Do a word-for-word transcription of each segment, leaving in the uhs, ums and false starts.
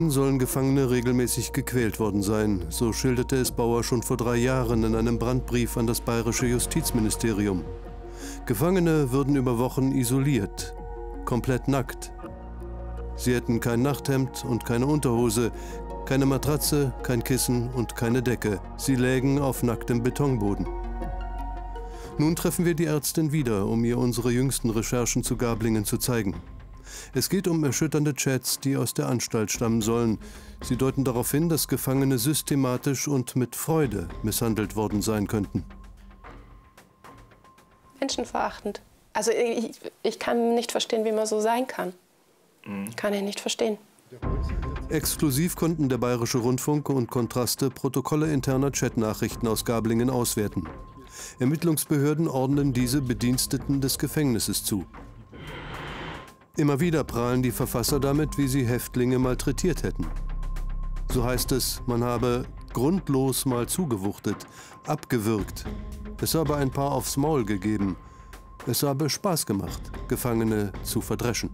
Sollen Gefangene regelmäßig gequält worden sein, so schilderte es Bauer schon vor drei Jahren in einem Brandbrief an das bayerische Justizministerium. Gefangene würden über Wochen isoliert, komplett nackt. Sie hätten kein Nachthemd und keine Unterhose, keine Matratze, kein Kissen und keine Decke. Sie lägen auf nacktem Betonboden. Nun treffen wir die Ärztin wieder, um ihr unsere jüngsten Recherchen zu Gablingen zu zeigen. Es geht um erschütternde Chats, die aus der Anstalt stammen sollen. Sie deuten darauf hin, dass Gefangene systematisch und mit Freude misshandelt worden sein könnten. Menschenverachtend. Also ich, ich kann nicht verstehen, wie man so sein kann. Mhm. Kann ich nicht verstehen. Exklusiv konnten der Bayerische Rundfunk und Kontraste Protokolle interner Chatnachrichten aus Gablingen auswerten. Ermittlungsbehörden ordnen diese Bediensteten des Gefängnisses zu. Immer wieder prahlen die Verfasser damit, wie sie Häftlinge malträtiert hätten. So heißt es, man habe grundlos mal zugewuchtet, abgewürgt. Es habe ein paar aufs Maul gegeben. Es habe Spaß gemacht, Gefangene zu verdreschen.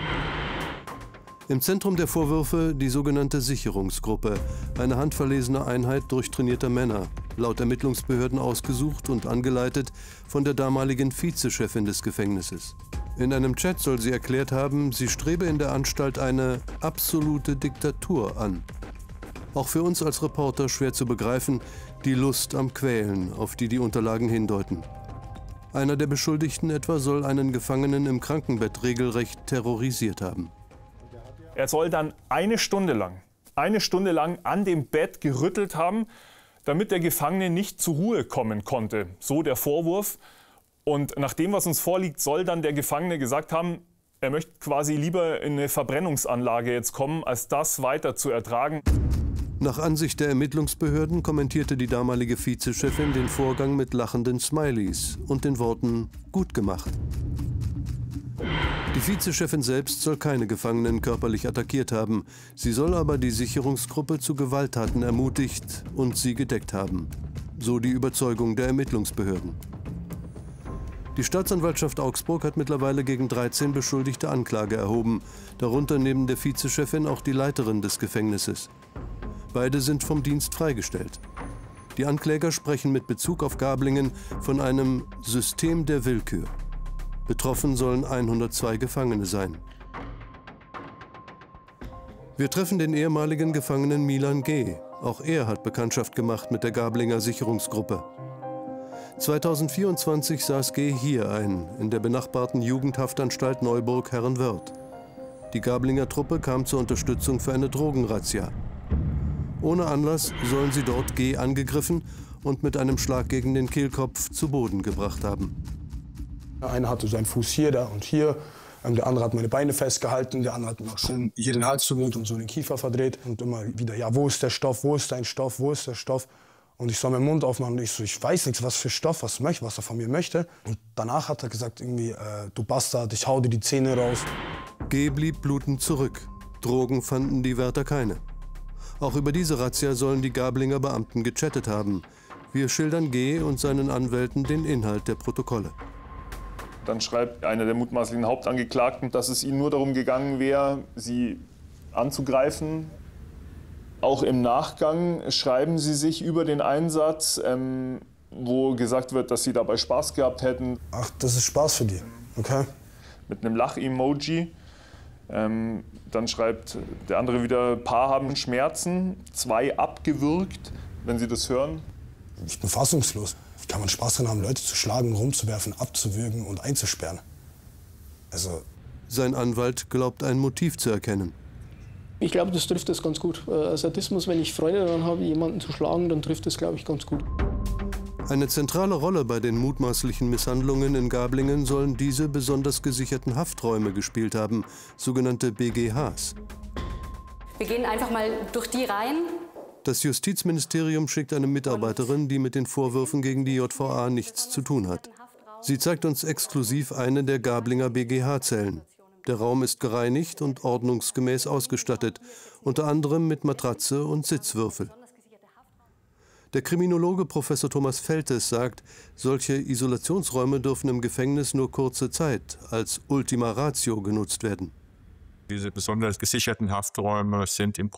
Im Zentrum der Vorwürfe die sogenannte Sicherungsgruppe, eine handverlesene Einheit durchtrainierter Männer, laut Ermittlungsbehörden ausgesucht und angeleitet von der damaligen Vizechefin des Gefängnisses. In einem Chat soll sie erklärt haben, sie strebe in der Anstalt eine absolute Diktatur an. Auch für uns als Reporter schwer zu begreifen, die Lust am Quälen, auf die die Unterlagen hindeuten. Einer der Beschuldigten etwa soll einen Gefangenen im Krankenbett regelrecht terrorisiert haben. Er soll dann eine Stunde lang, eine Stunde lang an dem Bett gerüttelt haben, damit der Gefangene nicht zur Ruhe kommen konnte. So der Vorwurf. Und nach dem, was uns vorliegt, soll dann der Gefangene gesagt haben, er möchte quasi lieber in eine Verbrennungsanlage jetzt kommen, als das weiter zu ertragen. Nach Ansicht der Ermittlungsbehörden kommentierte die damalige Vizechefin den Vorgang mit lachenden Smileys und den Worten „gut gemacht“. Die Vizechefin selbst soll keine Gefangenen körperlich attackiert haben. Sie soll aber die Sicherungsgruppe zu Gewalttaten ermutigt und sie gedeckt haben. So die Überzeugung der Ermittlungsbehörden. Die Staatsanwaltschaft Augsburg hat mittlerweile gegen dreizehn Beschuldigte Anklage erhoben, darunter neben der Vizechefin auch die Leiterin des Gefängnisses. Beide sind vom Dienst freigestellt. Die Ankläger sprechen mit Bezug auf Gablingen von einem System der Willkür. Betroffen sollen hundertzwei Gefangene sein. Wir treffen den ehemaligen Gefangenen Milan G. Auch er hat Bekanntschaft gemacht mit der Gablinger Sicherungsgruppe. zweitausendvierundzwanzig saß G. hier ein, in der benachbarten Jugendhaftanstalt Neuburg-Herrenwörth. Die Gablinger Truppe kam zur Unterstützung für eine Drogenrazzia. Ohne Anlass sollen sie dort G. angegriffen und mit einem Schlag gegen den Kehlkopf zu Boden gebracht haben. Einer hatte seinen Fuß hier, da und hier. Der andere hat meine Beine festgehalten, der andere hat mir auch schön hier den Hals zugedrückt und so den Kiefer verdreht. Und immer wieder, ja, wo ist der Stoff, wo ist dein Stoff, wo ist der Stoff? Und ich soll meinen Mund aufmachen und ich so, ich weiß nichts, was für Stoff, was möchte, was er von mir möchte. Und danach hat er gesagt, irgendwie, äh, du Bastard, ich hau dir die Zähne raus. G. blieb blutend zurück. Drogen fanden die Wärter keine. Auch über diese Razzia sollen die Gablinger Beamten gechattet haben. Wir schildern G. und seinen Anwälten den Inhalt der Protokolle. Dann schreibt einer der mutmaßlichen Hauptangeklagten, dass es ihnen nur darum gegangen wäre, sie anzugreifen. Auch im Nachgang schreiben sie sich über den Einsatz, ähm, wo gesagt wird, dass sie dabei Spaß gehabt hätten. Ach, das ist Spaß für die, okay? Mit einem Lach-Emoji. Ähm, dann schreibt der andere wieder, Paar haben Schmerzen, zwei abgewürgt, wenn Sie das hören. Ich bin fassungslos. Wie kann man Spaß daran haben, Leute zu schlagen, rumzuwerfen, abzuwürgen und einzusperren? Also. Sein Anwalt glaubt, ein Motiv zu erkennen. Ich glaube, das trifft das ganz gut. Äh, Sadismus, wenn ich Freude daran habe, jemanden zu schlagen, dann trifft das, glaube ich, ganz gut. Eine zentrale Rolle bei den mutmaßlichen Misshandlungen in Gablingen sollen diese besonders gesicherten Hafträume gespielt haben, sogenannte B G Hs. Wir gehen einfach mal durch die rein. Das Justizministerium schickt eine Mitarbeiterin, die mit den Vorwürfen gegen die J V A nichts zu tun hat. Sie zeigt uns exklusiv eine der Gablinger B G H-Zellen. Der Raum ist gereinigt und ordnungsgemäß ausgestattet, unter anderem mit Matratze und Sitzwürfel. Der Kriminologe Professor Thomas Feltes sagt, solche Isolationsräume dürfen im Gefängnis nur kurze Zeit als Ultima Ratio genutzt werden. Diese besonders gesicherten Hafträume sind im